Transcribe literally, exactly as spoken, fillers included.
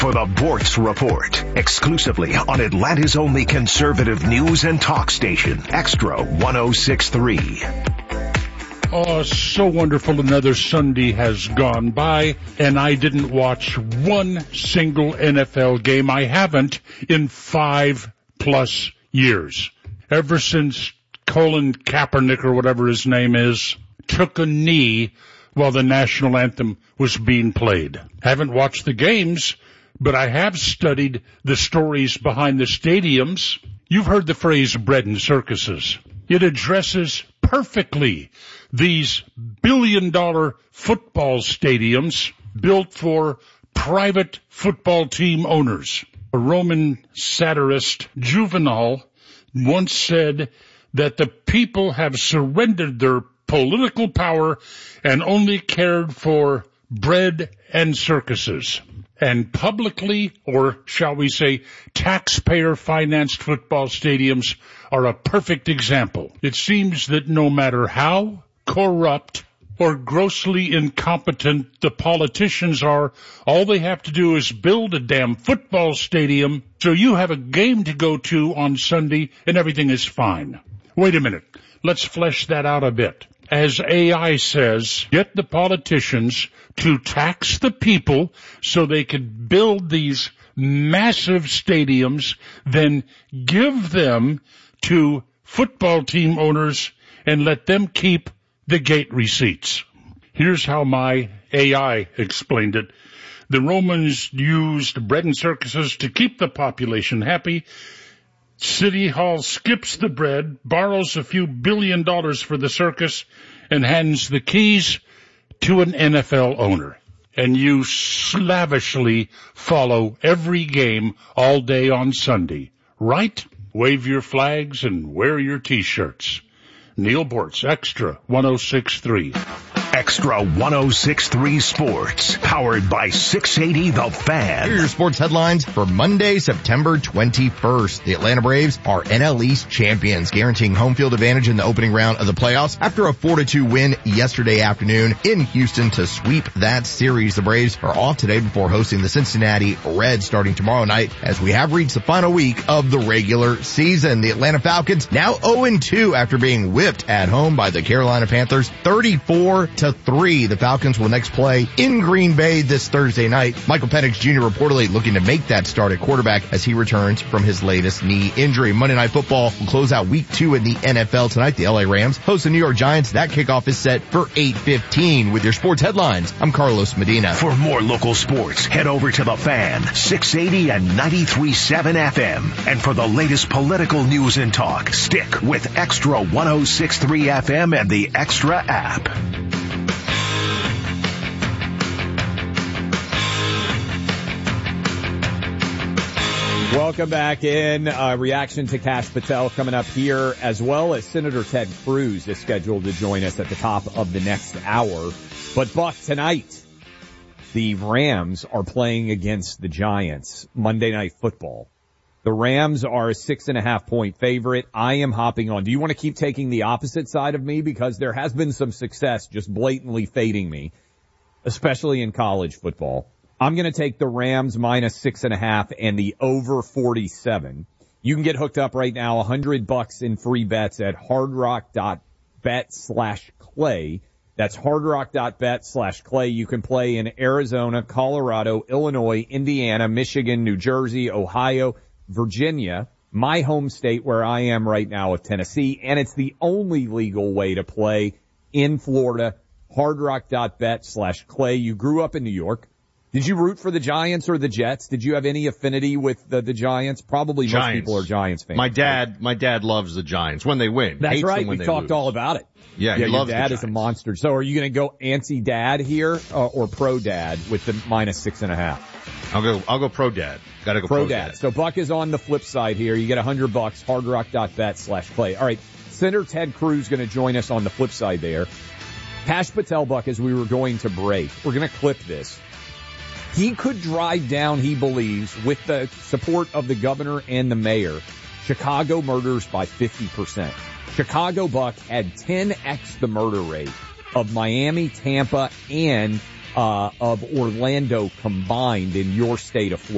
for the Bortz Report, exclusively on Atlanta's only conservative news and talk station, Extra one oh six point three. Oh, so wonderful. Another Sunday has gone by, and I didn't watch one single N F L game. I haven't in five plus years. Ever since Colin Kaepernick, or whatever his name is, took a knee while the national anthem was being played. Haven't watched the games, but I have studied the stories behind the stadiums. You've heard the phrase bread and circuses. It addresses perfectly these billion-dollar football stadiums built for private football team owners. A Roman satirist, Juvenal, once said that the people have surrendered their political power and only cared for bread and circuses. And publicly, or shall we say, taxpayer-financed football stadiums are a perfect example. It seems that no matter how corrupt or grossly incompetent the politicians are, all they have to do is build a damn football stadium so you have a game to go to on Sunday and everything is fine. Wait a minute. Let's flesh that out a bit. As A I says, get the politicians to tax the people so they could build these massive stadiums, then give them to football team owners and let them keep the gate receipts. Here's how my A I explained it. The Romans used bread and circuses to keep the population happy. City Hall skips the bread, borrows a few billion dollars for the circus, and hands the keys to an N F L owner. And you slavishly follow every game all day on Sunday, right? Wave your flags and wear your T-shirts. Neil Bortz, Extra one oh six point three. Extra one oh six point three Sports, powered by six eighty The Fan. Here are your sports headlines for Monday, September twenty-first. The Atlanta Braves are N L East champions, guaranteeing home field advantage in the opening round of the playoffs after a four to two win yesterday afternoon in Houston to sweep that series. The Braves are off today before hosting the Cincinnati Reds starting tomorrow night as we have reached the final week of the regular season. The Atlanta Falcons now oh and two after being whipped at home by the Carolina Panthers thirty-four to three. The Falcons will next play in Green Bay this Thursday night. Michael Penix Junior reportedly looking to make that start at quarterback as he returns from his latest knee injury. Monday Night Football will close out week two in the N F L tonight. The L A Rams host the New York Giants. That kickoff is set for eight fifteen. With your sports headlines, I'm Carlos Medina. For more local sports, head over to The Fan, six eighty and ninety-three point seven F M. And for the latest political news and talk, stick with Extra one oh six point three F M and the Extra app. Welcome back in. Uh, reaction to Kash Patel coming up here, as well as Senator Ted Cruz is scheduled to join us at the top of the next hour. But Buck, tonight, the Rams are playing against the Giants. Monday Night Football. The Rams are a six and a half point favorite. I am hopping on. Do you want to keep taking the opposite side of me? Because there has been some success just blatantly fading me, especially in college football. I'm going to take the Rams minus six and a half and the over forty-seven. You can get hooked up right now, a hundred bucks in free bets at hardrock.bet slash clay. That's hardrock.bet slash clay. You can play in Arizona, Colorado, Illinois, Indiana, Michigan, New Jersey, Ohio, Virginia, my home state where I am right now of Tennessee, and it's the only legal way to play in Florida, hardrock.bet slash clay. You grew up in New York. Did you root for the Giants or the Jets? Did you have any affinity with the, the Giants? Probably most Giants. people are Giants fans. My dad, my dad loves the Giants when they win. That's Hates right. them when We they talked lose. all about it. Yeah, yeah he your loves dad the is a Giants. monster. So are you going to go anti-dad here uh, or pro-dad with the minus six and a half? I'll go, I'll go pro dad. Gotta go Pro, pro dad. dad. So Buck is on the flip side here. You get a hundred bucks, hardrock.bet slash play. All right. Senator Ted Cruz going to join us on the flip side there. Kash Patel, Buck, as we were going to break, we're going to clip this. He could drive down, he believes, with the support of the governor and the mayor, Chicago murders by fifty percent. Chicago, Buck, had ten x the murder rate of Miami, Tampa, and uh of Orlando combined in your state of Florida.